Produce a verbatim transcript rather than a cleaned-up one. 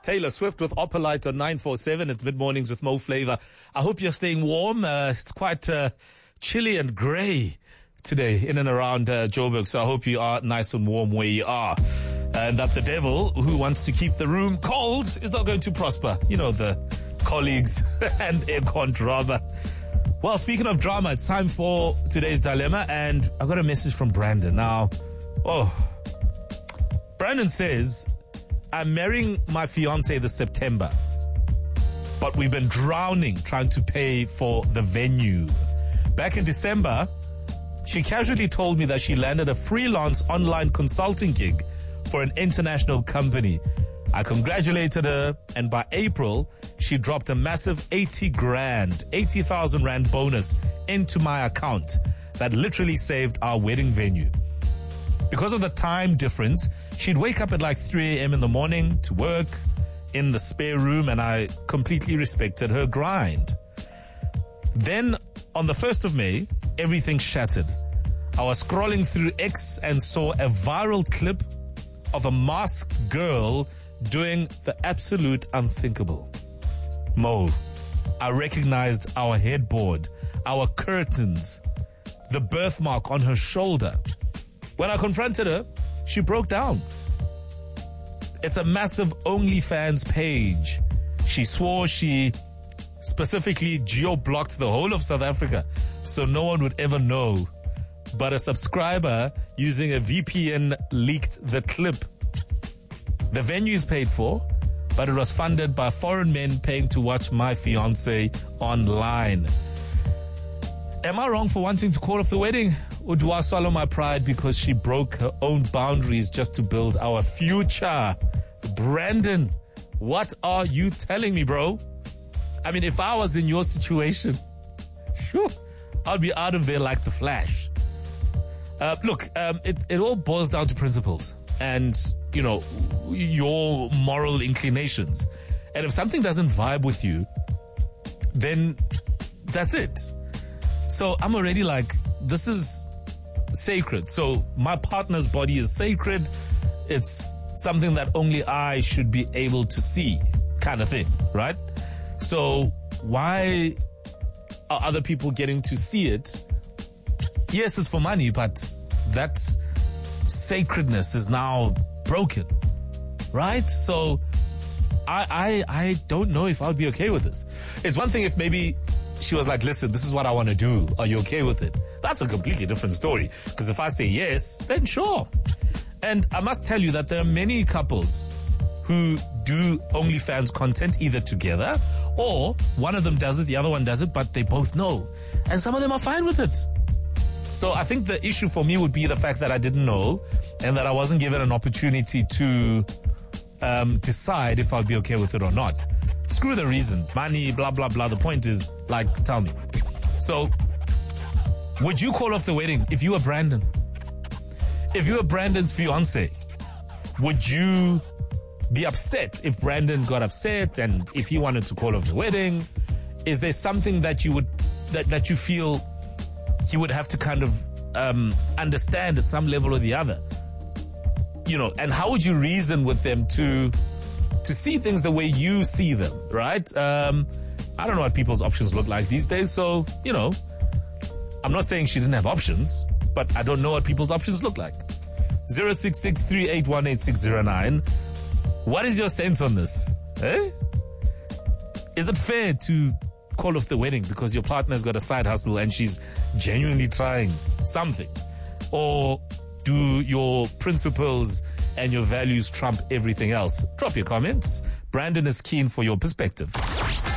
Taylor Swift with Opalite on nine four seven. It's mid-mornings with Mo Flavor. I hope you're staying warm. Uh, it's quite uh, chilly and grey today in and around uh, Joburg, so I hope you are nice and warm where you are. And that the devil who wants to keep the room cold is not going to prosper. You know, the colleagues and aircon drama. Well, speaking of drama, it's time for today's dilemma, and I got a message from Brandon. Now, oh, Brandon says, I'm marrying my fiance this September, but we've been drowning trying to pay for the venue. Back in December, she casually told me that she landed a freelance online consulting gig for an international company. I congratulated her, and by April, she dropped a massive eighty grand, eighty thousand rand bonus into my account that literally saved our wedding venue. Because of the time difference, she'd wake up at like three a.m. in the morning to work in the spare room, and I completely respected her grind. Then, on the first of May, everything shattered. I was scrolling through X and saw a viral clip of a masked girl doing the absolute unthinkable. Mo, I recognized our headboard, our curtains, the birthmark on her shoulder. When I confronted her, she broke down. It's a massive OnlyFans page. She swore she specifically geo-blocked the whole of South Africa so no one would ever know. But a subscriber using a V P N leaked the clip. The venue is paid for, but it was funded by foreign men paying to watch my fiance online. Am I wrong for wanting to call off the wedding? Or do I swallow my pride because she broke her own boundaries just to build our future? Brandon, what are you telling me, bro? I mean, if I was in your situation, sure, I'd be out of there like the Flash. Uh, look, um, it, it all boils down to principles and, you know, your moral inclinations. And if something doesn't vibe with you, then that's it. So I'm already like, this is sacred. So my partner's body is sacred. It's something that only I should be able to see, kind of thing, right? So why are other people getting to see it? Yes, it's for money, but that sacredness is now broken, right? So I, I, I don't know if I'll be okay with this. It's one thing if maybe she was like, listen, this is what I want to do. Are you okay with it? That's a completely different story. Because if I say yes, then sure. And I must tell you that there are many couples who do OnlyFans content either together or one of them does it, the other one does it, but they both know. And some of them are fine with it. So I think the issue for me would be the fact that I didn't know and that I wasn't given an opportunity to um, decide if I'll be okay with it or not. Screw the reasons. Money, blah, blah, blah. The point is, like, tell me. So, would you call off the wedding if you were Brandon? If you were Brandon's fiance, would you be upset if Brandon got upset and if he wanted to call off the wedding? Is there something that you would, that, that you feel he would have to kind of um, understand at some level or the other? You know, and how would you reason with them to to see things the way you see them, right? Um, I don't know what people's options look like these days, so, you know, I'm not saying she didn't have options, but I don't know what people's options look like. zero six six three eight one eight six zero nine. What is your sense on this? Eh? Is it fair to call off the wedding because your partner's got a side hustle and she's genuinely trying something? Or do your principles and your values trump everything else? Drop your comments. Brandon is keen for your perspective.